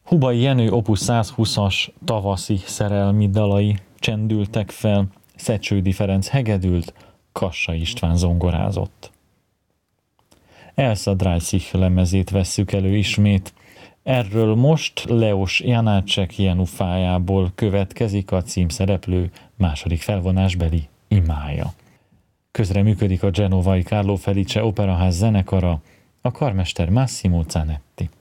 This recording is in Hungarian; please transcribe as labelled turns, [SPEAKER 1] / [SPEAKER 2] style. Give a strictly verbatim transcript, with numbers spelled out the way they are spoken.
[SPEAKER 1] Hubai Jenő opus százhúszas tavaszi szerelmi dalai csendültek fel, Szecsődi Ferenc hegedült, Kassa István zongorázott. Elsa Dreissig lemezét vesszük elő ismét. Erről most Leos Janácsek Jenufájából következik a címszereplő második felvonásbeli imája. Közreműködik a genovai Carlo Felice Operaház zenekara, a karmester Massimo Zanetti.